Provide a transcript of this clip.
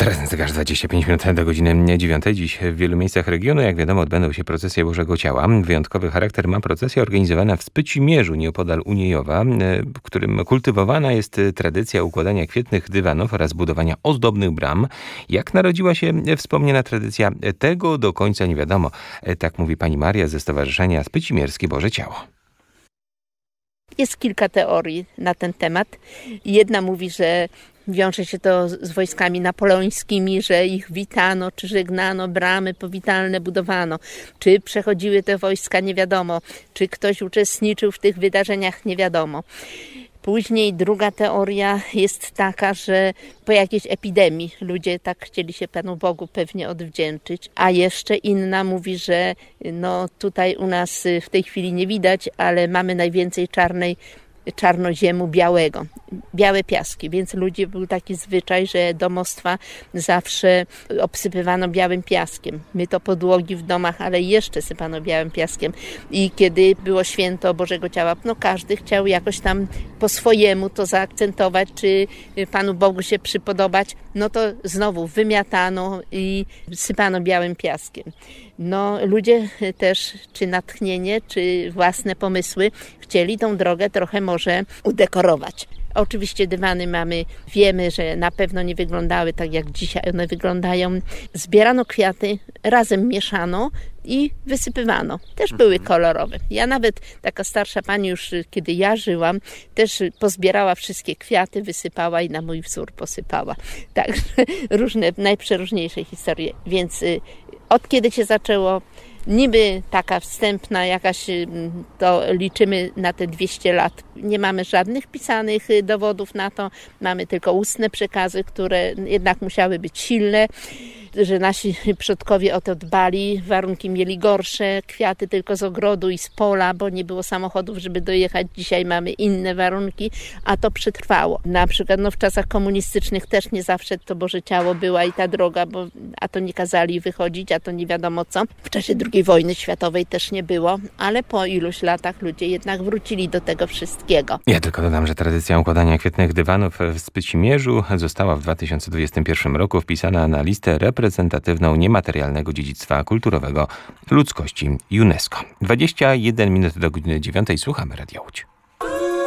Zegarz 25 minut do godziny 9. Dziś w wielu miejscach regionu, jak wiadomo, odbędą się procesje Bożego Ciała. Wyjątkowy charakter ma procesja organizowana w Spycimierzu, nieopodal Uniejowa, w którym kultywowana jest tradycja układania kwietnych dywanów oraz budowania ozdobnych bram. Jak narodziła się wspomniana tradycja, tego do końca nie wiadomo. Tak mówi pani Maria ze Stowarzyszenia Spycimierskie Boże Ciało. Jest kilka teorii na ten temat. Jedna mówi, że wiąże się to z wojskami napoleońskimi, że ich witano, czy żegnano, bramy powitalne budowano. Czy przechodziły te wojska, nie wiadomo. Czy ktoś uczestniczył w tych wydarzeniach, nie wiadomo. Później druga teoria jest taka, że po jakiejś epidemii ludzie tak chcieli się Panu Bogu pewnie odwdzięczyć, a jeszcze inna mówi, że tutaj u nas w tej chwili nie widać, ale mamy najwięcej czarnoziemu białego, białe piaski, więc ludzie był taki zwyczaj, że domostwa zawsze obsypywano białym piaskiem. My to podłogi w domach, ale jeszcze sypano białym piaskiem i kiedy było święto Bożego Ciała, każdy chciał jakoś tam po swojemu to zaakcentować, czy Panu Bogu się przypodobać, to znowu wymiatano i sypano białym piaskiem. Ludzie też, czy natchnienie, czy własne pomysły, chcieli tą drogę trochę może udekorować. Oczywiście dywany wiemy, że na pewno nie wyglądały tak jak dzisiaj one wyglądają. Zbierano kwiaty, razem mieszano i wysypywano. Też były kolorowe. Ja nawet, taka starsza pani już, kiedy ja żyłam, też pozbierała wszystkie kwiaty, wysypała i na mój wzór posypała. Także różne, najprzeróżniejsze historie. Więc od kiedy się zaczęło, niby taka wstępna jakaś, to liczymy na te 200 lat. Nie mamy żadnych pisanych dowodów na to. Mamy tylko ustne przekazy, które jednak musiały być silne, że nasi przodkowie o to dbali. Warunki mieli gorsze, kwiaty tylko z ogrodu i z pola, bo nie było samochodów, żeby dojechać. Dzisiaj mamy inne warunki, a to przetrwało. Na przykład w czasach komunistycznych też nie zawsze to Boże Ciało była i ta droga, a to nie kazali wychodzić, a to nie wiadomo co. W czasie II wojny światowej też nie było, ale po iluś latach ludzie jednak wrócili do tego wszystkiego. Ja tylko dodam, że tradycja układania kwietnych dywanów w Spycimierzu została w 2021 roku wpisana na listę reprezentatywną niematerialnego dziedzictwa kulturowego ludzkości UNESCO. 21 minut do godziny 9. Słuchamy Radia Łódź.